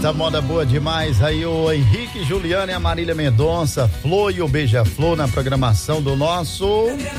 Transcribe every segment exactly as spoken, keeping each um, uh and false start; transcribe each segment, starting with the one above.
Eita, moda boa demais. Aí o Henrique, Juliana e a Marília Mendonça, Flor e o Beija-Flor na programação do nosso.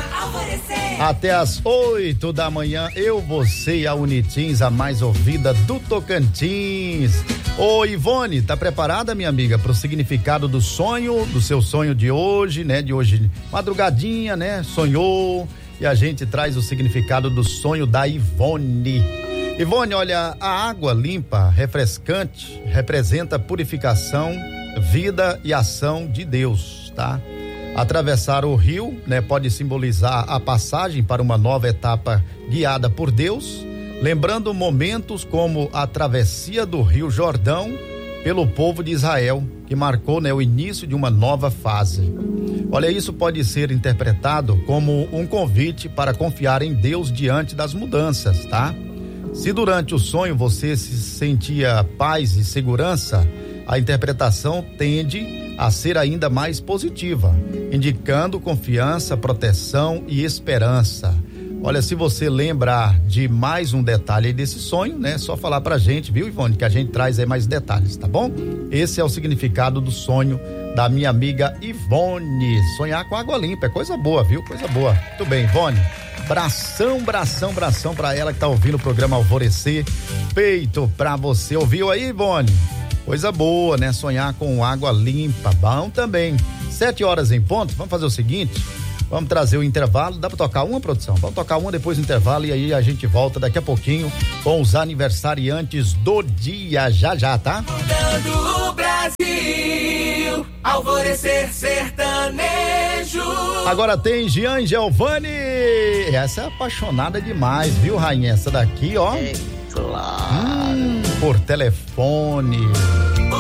Até às oito da manhã, eu, você e a Unitins, a mais ouvida do Tocantins. Ô Ivone, tá preparada, minha amiga, pro significado do sonho, do seu sonho de hoje, né? De hoje, madrugadinha, né? Sonhou e a gente traz o significado do sonho da Ivone. Ivone, olha, a água limpa, refrescante, representa purificação, vida e ação de Deus, tá? Atravessar o rio, né, pode simbolizar a passagem para uma nova etapa guiada por Deus, lembrando momentos como a travessia do Rio Jordão pelo povo de Israel, que marcou, né, o início de uma nova fase. Olha, isso pode ser interpretado como um convite para confiar em Deus diante das mudanças, tá? Se durante o sonho você se sentia paz e segurança, a interpretação tende a ser ainda mais positiva, indicando confiança, proteção e esperança. Olha, se você lembrar de mais um detalhe desse sonho, né? Só falar pra gente, viu, Ivone, que a gente traz aí mais detalhes, tá bom? Esse é o significado do sonho da minha amiga Ivone. Sonhar com água limpa é coisa boa, viu? Coisa boa. Muito bem, Ivone. Bração, bração, bração pra ela que tá ouvindo o programa Alvorecer. Peito pra você. Ouviu aí, Ivone? Coisa boa, né? Sonhar com água limpa. Bom também. Sete horas em ponto. Vamos fazer o seguinte. Vamos trazer o intervalo. Dá pra tocar uma, produção? Vamos tocar uma depois do intervalo e aí a gente volta daqui a pouquinho com os aniversariantes do dia. Já, já, tá? Mudando o Brasil. Alvorecer sertanejo. Agora tem Jean e Giovanni. Essa é apaixonada demais, viu, rainha? Essa daqui, ó. É claro. Hum, por telefone.